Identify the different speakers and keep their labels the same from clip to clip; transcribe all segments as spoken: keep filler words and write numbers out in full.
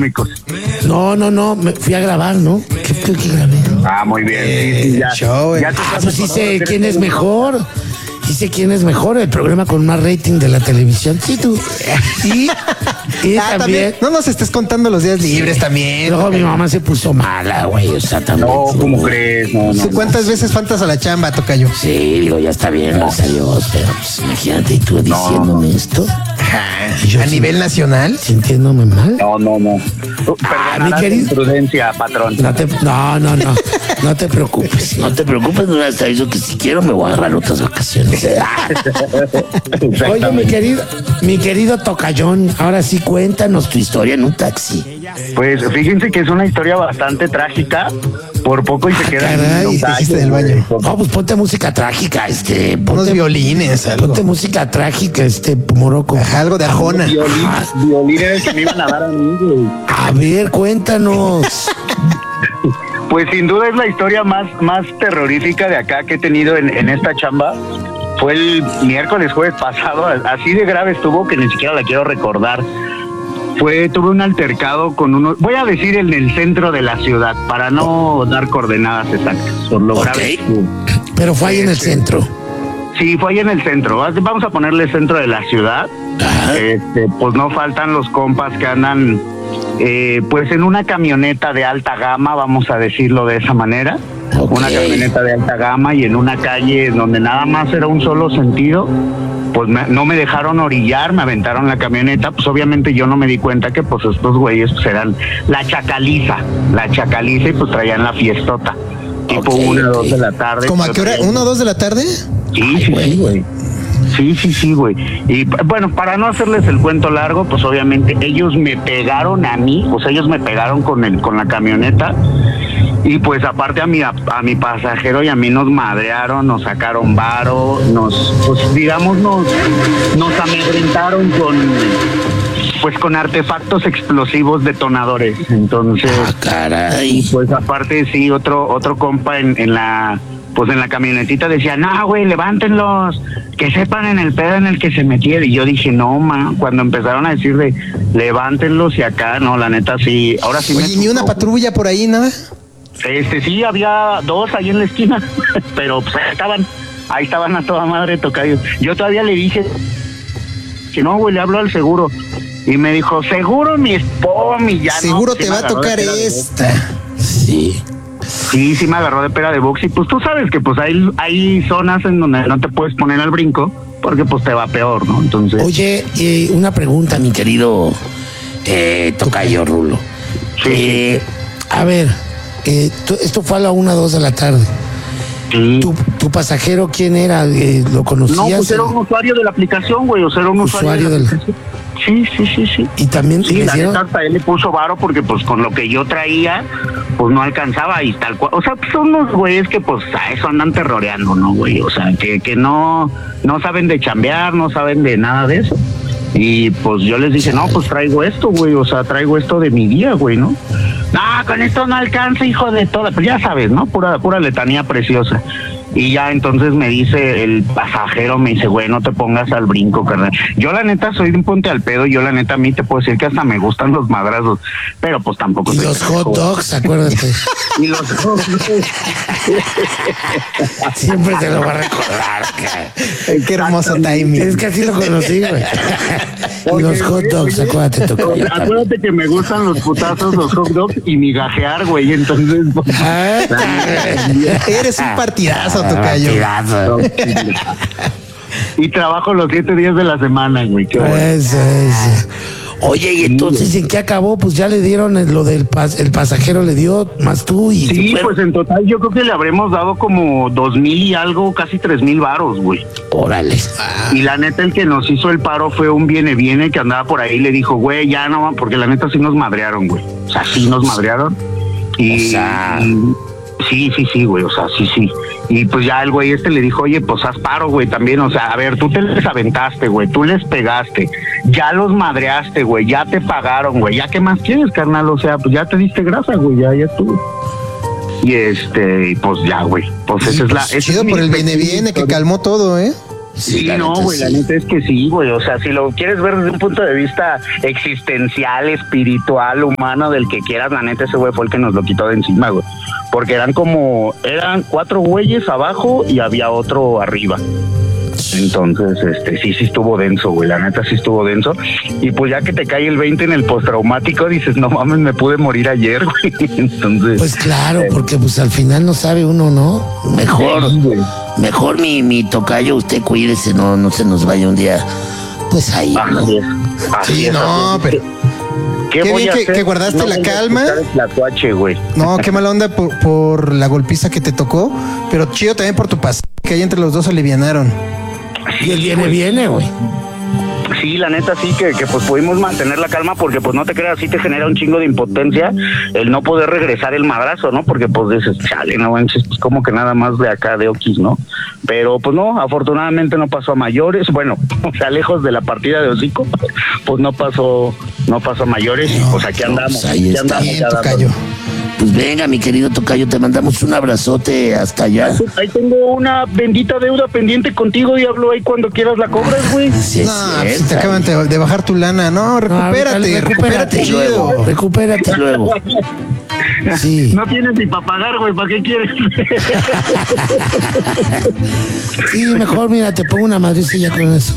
Speaker 1: No, no, no, me fui a grabar, ¿no? ¿Qué, qué, qué grabé?
Speaker 2: Ah, muy bien. Sí, sí, ya.
Speaker 1: Show, ya ah, pues sí sé quién es mejor. Dice quién es mejor, el programa con más rating de la televisión. Sí, tú. Y, y
Speaker 3: ah, también, también. No nos estés contando los días libres sí. también.
Speaker 1: Luego mi mamá se puso mala, güey. O sea, también.
Speaker 2: No, ¿cómo crees? No, no,
Speaker 3: ¿Cuántas no. veces faltas a la chamba, tocayo?
Speaker 1: Sí, digo, ya está bien, gracias a Dios. Pero pues imagínate tú diciéndome no. esto.
Speaker 3: Yo, ¿a nivel nacional?
Speaker 1: Sintiéndome mal.
Speaker 2: No, no, no.
Speaker 1: Ah, mi querido.
Speaker 2: Prudencia, patrón.
Speaker 1: No, te, no, no, no. No te preocupes. No te preocupes, no hasta eso que si quiero me voy a agarrar otras vacaciones. Oye, mi querido, mi querido Tocayón, ahora sí cuéntanos tu historia en un taxi.
Speaker 2: Pues fíjense que es una historia bastante trágica. Por poco y se ah, queda
Speaker 3: caray,
Speaker 2: en
Speaker 3: hiciste del baño.
Speaker 1: No, pues ponte música trágica, este. Ponte,
Speaker 3: unos violines, algo.
Speaker 1: Ponte música trágica, este, Moroco.
Speaker 3: Ajá, algo de Arjona.
Speaker 2: Violín, violines que me iban a dar a mí, güey.
Speaker 1: A ver, cuéntanos.
Speaker 2: Pues sin duda es la historia más, más terrorífica de acá que he tenido en, en esta chamba. Fue el miércoles, jueves pasado, así de grave estuvo que ni siquiera la quiero recordar. Fue, tuve un altercado con uno, voy a decir en el centro de la ciudad, para no dar coordenadas exactas, por lo
Speaker 1: okay.
Speaker 2: grave.
Speaker 1: Pero fue ahí en el centro.
Speaker 2: Sí, fue ahí en el centro. Vamos a ponerle centro de la ciudad. Este, pues no faltan los compas que andan, eh, pues en una camioneta de alta gama, vamos a decirlo de esa manera. Okay. Una camioneta de alta gama y en una calle donde nada más era un solo sentido. Pues me, no me dejaron orillar, me aventaron la camioneta, pues obviamente yo no me di cuenta que pues estos güeyes pues eran la chacaliza, la chacaliza y pues traían la fiestota, tipo
Speaker 1: okay,
Speaker 2: una o
Speaker 1: okay.
Speaker 2: dos de la tarde.
Speaker 3: ¿Cómo a qué hora? ¿Una o dos de la tarde?
Speaker 2: Sí, Ay, sí, sí, güey. Sí, sí, sí, güey. Y bueno, para no hacerles el cuento largo, pues obviamente ellos me pegaron a mí, pues ellos me pegaron con el, con la camioneta. Y pues aparte a mi, a, a mi pasajero y a mí nos madrearon, nos sacaron varo, nos, pues digamos, nos, nos amedrentaron con, pues con artefactos explosivos detonadores. Entonces,
Speaker 1: ah, caray.
Speaker 2: Pues aparte sí, otro, otro compa en, en la, pues en la camionetita decía, no, güey, levántenlos, que sepan en el pedo en el que se metieron. Y yo dije, no, ma, cuando empezaron a decir de, levántenlos y acá, no, la neta sí, ahora sí.
Speaker 3: Oye,
Speaker 2: me
Speaker 3: ¿ni una patrulla por ahí, nada?
Speaker 2: Este, sí, había dos ahí en la esquina, pero pues ahí estaban, ahí estaban a toda madre, tocayo. Yo todavía le dije que no, güey, le hablo al seguro. Y me dijo, seguro mi esposo, mi ya
Speaker 3: seguro
Speaker 2: no,
Speaker 3: te
Speaker 2: sí
Speaker 3: va a tocar esta.
Speaker 1: Sí.
Speaker 2: Sí, sí me agarró de pera de box y pues tú sabes que pues hay, hay zonas en donde no te puedes poner al brinco porque pues te va peor, ¿no? Entonces.
Speaker 1: Oye, eh, una pregunta, mi querido eh, tocayo Rulo.
Speaker 2: Sí.
Speaker 1: Eh, a ver. Eh, esto fue a la una, dos de la tarde.
Speaker 2: Sí.
Speaker 1: ¿Tu, tu pasajero quién era? Eh, ¿Lo conocías?
Speaker 2: No, pues era un usuario de la aplicación, güey, o sea, era un usuario, usuario de la aplicación. Sí, sí, sí, sí.
Speaker 1: Y también
Speaker 2: sí, la neta hasta él le puso varo porque pues con lo que yo traía, pues no alcanzaba y tal cual. O sea, pues, son unos güeyes que pues a eso andan terroreando, ¿no, güey? O sea, que, que no, no saben de chambear, no saben de nada de eso. Y pues yo les dije, no, pues traigo esto, güey, o sea, traigo esto de mi día, güey, ¿no? No, con esto no alcanza, hijo de toda, pues ya sabes, ¿no? Pura, pura letanía preciosa. Y ya entonces me dice el pasajero, me dice, güey, no te pongas al brinco, carnal. Yo la neta soy de un ponte al pedo, yo la neta a mí te puedo decir que hasta me gustan los madrazos, pero pues tampoco.
Speaker 1: Y los hot dogs, acuérdate.
Speaker 2: Y los hot dogs.
Speaker 1: Siempre te lo va a recordar, cara.
Speaker 3: Qué hermoso timing.
Speaker 1: Es que así lo conocí, güey. Y los hot dogs, acuérdate, tocayo.
Speaker 2: Acuérdate que me gustan los putazos, los hot dogs y migajear, güey, entonces. Pues,
Speaker 1: ah,
Speaker 3: eres un partidazo, tocayo.
Speaker 1: Partidazo.
Speaker 2: Y trabajo los siete días de la semana, güey. Qué bueno.
Speaker 1: Eso, eso. Oye, y entonces, ¿en qué acabó? Pues ya le dieron lo del pas el pasajero, le dio más tú y...
Speaker 2: Sí,
Speaker 1: super...
Speaker 2: pues en total yo creo que le habremos dado como dos mil y algo, casi tres mil varos, güey.
Speaker 1: Órale.
Speaker 2: Y la neta, el que nos hizo el paro fue un viene-viene que andaba por ahí y le dijo, güey, ya no, porque la neta sí nos madrearon, güey. O sea, sí nos madrearon. Y...
Speaker 1: O sea...
Speaker 2: Sí, sí, sí, güey, o sea, sí, sí. Y pues ya el güey este le dijo, oye, pues haz paro, güey, también, o sea, a ver, tú te les aventaste, güey, tú les pegaste, ya los madreaste, güey, ya te pagaron, güey, ya qué más quieres, carnal, o sea, pues ya te diste grasa, güey, ya, ya estuvo. Y este, pues ya, güey, pues esa es la...
Speaker 3: Chido por el viene viene que calmó todo, ¿eh?
Speaker 2: Sí,
Speaker 1: la
Speaker 2: no,
Speaker 1: neta,
Speaker 2: güey, la
Speaker 1: sí.
Speaker 2: neta es que sí, güey. O sea, si lo quieres ver desde un punto de vista existencial, espiritual, humano, del que quieras, la neta ese güey fue el que nos lo quitó de encima, güey. Porque eran como, eran cuatro güeyes abajo y había otro arriba. Entonces, este, sí, sí estuvo denso, güey, la neta sí estuvo denso. Y pues ya que te cae el veinte en el postraumático, dices, no mames, me pude morir ayer, güey. Entonces...
Speaker 1: Pues claro, porque pues al final no sabe uno, ¿no? Mejor,
Speaker 2: Sí, güey.
Speaker 1: mejor mi, mi tocayo, usted cuídese, no, no se nos vaya un día, pues ahí, ¿no?
Speaker 2: Así es, así
Speaker 3: Sí,
Speaker 2: es,
Speaker 3: no,
Speaker 2: así es.
Speaker 3: pero
Speaker 2: ¿Qué
Speaker 3: qué
Speaker 2: voy
Speaker 3: bien
Speaker 2: a
Speaker 3: que-
Speaker 2: hacer?
Speaker 3: que guardaste
Speaker 2: No
Speaker 3: la
Speaker 2: voy a
Speaker 3: calma.
Speaker 2: escuchar el tlacuache, güey.
Speaker 3: no, qué mala onda por, por la golpiza que te tocó, pero chido también por tu pasado, que ahí entre los dos alivianaron.
Speaker 1: Y el viene, viene, güey.
Speaker 2: Sí, la neta sí que, que pues pudimos mantener la calma porque pues no te creas, sí te genera un chingo de impotencia el no poder regresar el madrazo, ¿no? Porque pues dices, chale, no manches, pues como que nada más de acá de Oquis, ¿no? Pero pues no, afortunadamente no pasó a mayores, bueno, o sea, lejos de la partida de hocico, pues no pasó, no pasó a mayores, y pues aquí
Speaker 1: no,
Speaker 2: andamos,
Speaker 1: pues ahí
Speaker 2: aquí
Speaker 1: está.
Speaker 2: andamos
Speaker 3: Bien,
Speaker 2: ya
Speaker 3: tocayo.
Speaker 2: dándole.
Speaker 1: Pues venga, mi querido tocayo, te mandamos un abrazote hasta allá.
Speaker 2: Ahí tengo una bendita deuda pendiente contigo, diablo, ahí cuando quieras la cobras, güey.
Speaker 1: Sí, es
Speaker 3: No, pues,
Speaker 1: cierto.
Speaker 3: te acaban de, de bajar tu lana. No,
Speaker 1: No,
Speaker 3: recupérate,
Speaker 1: ahorita
Speaker 3: recupérate,
Speaker 1: recupérate
Speaker 3: chido.
Speaker 1: luego, recupérate luego. Sí,
Speaker 2: No tienes ni para pagar, güey, ¿para qué quieres?
Speaker 1: sí, mejor mira, te pongo una madriza y ya con eso.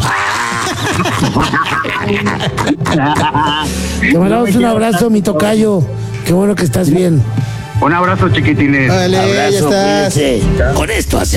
Speaker 1: Te mandamos un abrazo, mi tocayo. Qué bueno que estás bien.
Speaker 2: Un abrazo, chiquitines.
Speaker 3: Vale, ya
Speaker 1: Abrazo,
Speaker 3: estás.
Speaker 1: cuídense. Con esto hace